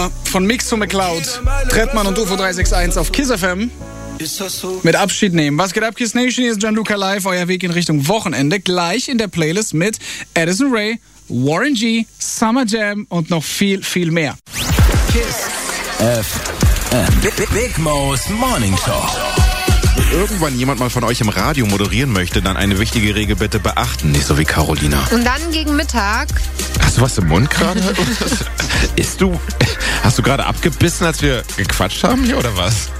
Von Mix to McCloud, Trettmann und UFO 361 auf Kiss FM. Mit Abschied nehmen. Was geht ab, Kiss Nation? Hier ist Gianluca Live, euer Weg in Richtung Wochenende. Gleich in der Playlist mit Addison Rae, Warren G, Summer Jam und noch viel, viel mehr. Kiss FM. Big Mo's Morning Show. Wenn irgendwann jemand mal von euch im Radio moderieren möchte, dann eine wichtige Regel bitte beachten, nicht so wie Carolina. Und dann gegen Mittag. Hast du was im Mund gerade? Hast du gerade abgebissen, als wir gequatscht haben hier, oder was?